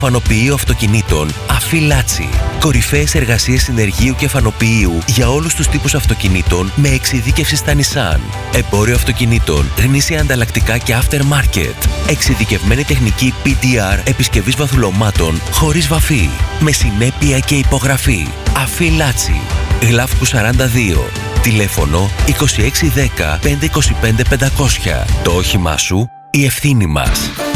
Φανοποιείο αυτοκινήτων Αφιλάτσι. Κορυφαίες εργασίες συνεργείου και φανοποιείου για όλους τους τύπους αυτοκινήτων με εξειδίκευση στα Nissan. Εμπόριο αυτοκινήτων, γνήσια ανταλλακτικά και aftermarket. Εξειδικευμένη τεχνική PDR επισκευής βαθουλωμάτων χωρίς βαφή. Με συνέπεια και υπογραφή. Αφιλάτσι. Γλάφκου 42. Τηλέφωνο 2610 525 500. Το όχημά σου, η ευθύνη μας.